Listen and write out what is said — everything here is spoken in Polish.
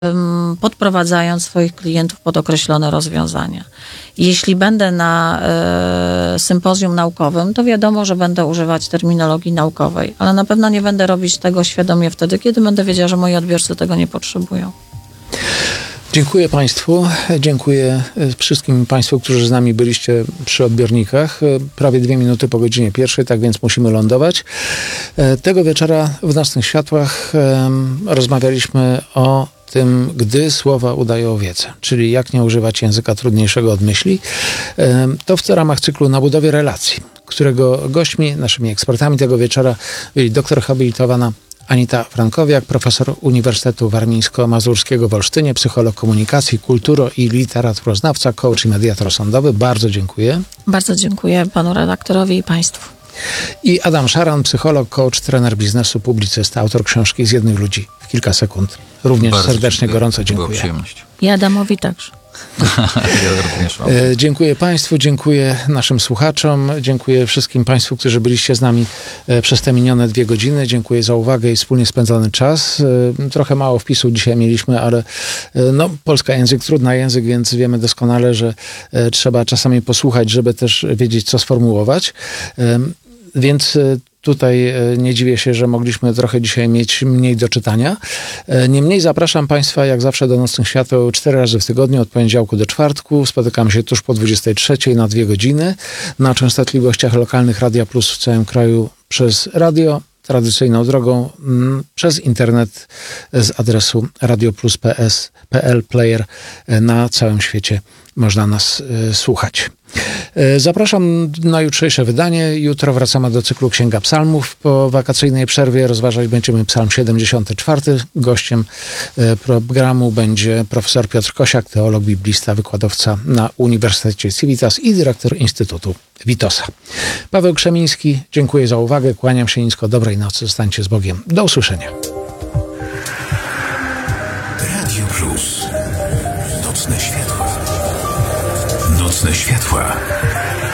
podprowadzając swoich klientów pod określone rozwiązania. Jeśli będę na sympozjum naukowym, to wiadomo, że będę używać terminologii naukowej, ale na pewno nie będę robić tego świadomie wtedy, kiedy będę wiedziała, że moi odbiorcy tego nie potrzebują. Dziękuję Państwu. Dziękuję wszystkim Państwu, którzy z nami byliście przy odbiornikach. Prawie 2 minuty po godzinie 1, tak więc musimy lądować. Tego wieczora w Nocnych Światłach rozmawialiśmy o tym, gdy słowa udają wiedzę, czyli jak nie używać języka trudniejszego od myśli. To w ramach cyklu Na budowie relacji, którego gośćmi, naszymi ekspertami tego wieczora byli doktor habilitowana Anita Frankowiak, profesor Uniwersytetu Warmińsko-Mazurskiego w Olsztynie, psycholog komunikacji, kulturo- i literaturoznawca, coach i mediator sądowy. Bardzo dziękuję. Bardzo dziękuję panu redaktorowi i państwu. I Adam Szaran, psycholog, coach, trener biznesu, publicysta, autor książki Z jednych ludzi w kilka sekund. Również bardzo serdecznie, dziękuję. gorąco dziękuję. Była przyjemność. I Adamowi także. Ja również mam. Dziękuję Państwu, dziękuję naszym słuchaczom, dziękuję wszystkim Państwu, którzy byliście z nami przez te minione 2 godziny. Dziękuję za uwagę i wspólnie spędzony czas. Trochę mało wpisów dzisiaj mieliśmy, ale polski język, trudny język, więc wiemy doskonale, że trzeba czasami posłuchać, żeby też wiedzieć, co sformułować. Więc tutaj nie dziwię się, że mogliśmy trochę dzisiaj mieć mniej do czytania. Niemniej zapraszam Państwa jak zawsze do Nocnych Świateł 4 razy w tygodniu, od poniedziałku do czwartku. Spotykamy się tuż po 23 na 2 godziny na częstotliwościach lokalnych Radia Plus w całym kraju przez radio, tradycyjną drogą przez internet z adresu radioplus.pl player na całym świecie można nas słuchać. Zapraszam na jutrzejsze wydanie. Jutro wracamy do cyklu Księga Psalmów. Po wakacyjnej przerwie rozważać będziemy Psalm 74. Gościem programu będzie profesor Piotr Kosiak, teolog, biblista, wykładowca na Uniwersytecie Civitas i dyrektor Instytutu Witosa. Paweł Krzemiński, dziękuję za uwagę. Kłaniam się nisko. Dobrej nocy. Zostańcie z Bogiem. Do usłyszenia. Radio Plus. Nocne światła. Nocne światła.